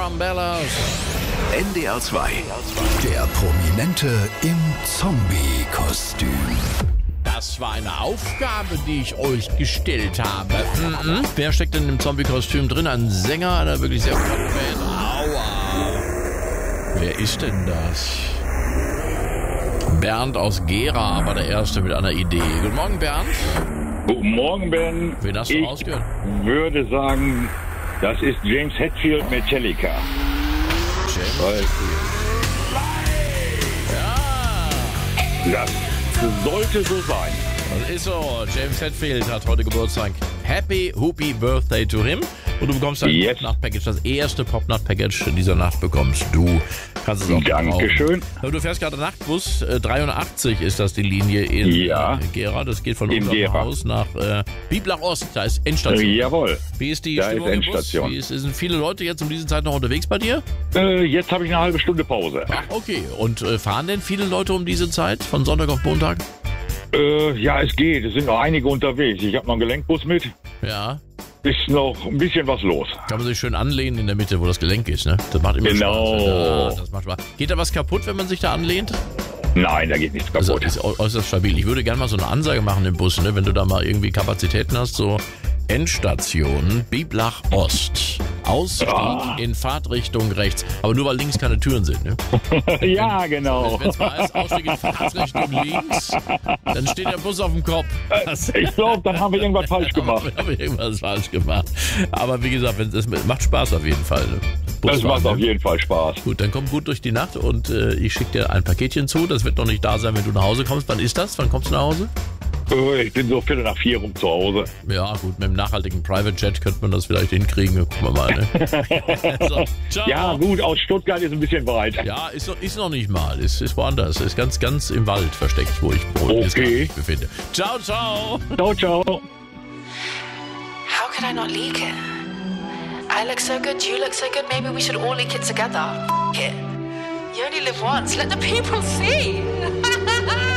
Umbrellas. NDR 2. Der Prominente im Zombie-Kostüm. Das war eine Aufgabe, die ich euch gestellt habe. Wer steckt denn im Zombie-Kostüm drin? Ein Sänger einer wirklich sehr bekannten Band. Aua. Wer ist denn das? Bernd aus Gera war der Erste mit einer Idee. Guten Morgen, Bernd. Guten Morgen, Ben. Wen hast du ausgehört? Ich würde sagen, das ist James Hetfield, Metallica. James. Ja. Das sollte so sein. Das ist so. James Hetfield hat heute Geburtstag. Happy Hoopy Birthday to him. Und du bekommst ein Pop-Nacht-Package. Das erste Pop-Nacht-Package dieser Nacht bekommst du. Kannst es auch Dankeschön. Aber du fährst gerade Nachtbus. 83 ist das die Linie in Gera. Das geht von unserem Haus nach Bieblach Ost. Da ist Endstation. Jawohl. Wie ist die Da Stimmung ist im Bus? Endstation. Sind viele Leute jetzt um diese Zeit noch unterwegs bei dir? Jetzt habe ich eine halbe Stunde Pause. Ach, okay. Und fahren denn viele Leute um diese Zeit? Von Sonntag auf Montag? Ja, es geht. Es sind noch einige unterwegs. Ich habe noch einen Gelenkbus mit. Ja. Ist noch ein bisschen was los. Kann man sich schön anlehnen in der Mitte, wo das Gelenk ist, ne? Das macht immer Genau. Spaß. Ja, das macht Spaß. Geht da was kaputt, wenn man sich da anlehnt? Nein, da geht nichts Also kaputt. ist äußerst stabil. Ich würde gerne mal so eine Ansage machen im Bus, ne? Wenn du da mal irgendwie Kapazitäten hast, so Endstation Bieblach Ost. Ausstieg in Fahrtrichtung rechts. Aber nur weil links keine Türen sind, ne? Ja, genau. Wenn es mal heißt, Ausstieg in Fahrtrichtung links, dann steht der Bus auf dem Kopf. Ich glaube, dann haben wir irgendwas falsch gemacht. Haben wir irgendwas falsch gemacht. Aber wie gesagt, es macht Spaß auf jeden Fall. Ne? Das Busfahren, macht ne? auf jeden Fall Spaß. Gut, dann komm gut durch die Nacht und ich schicke dir ein Paketchen zu. Das wird noch nicht da sein, wenn du nach Hause kommst. Wann ist das? Wann kommst du nach Hause? Ich bin so 3:45 rum zu Hause. Ja, gut, mit dem nachhaltigen Private Jet könnte man das vielleicht hinkriegen. Gucken wir mal, ne? So, ciao. Ja, gut, aus Stuttgart ist ein bisschen weit. Ja, ist noch nicht mal. Ist woanders. Ist ganz im Wald versteckt, wo ich mich befinde. Ciao, ciao. Ciao, ciao. How could I not leak it? I look so good, you look so good, maybe we should all leak it together. It. You only live once, let the people see.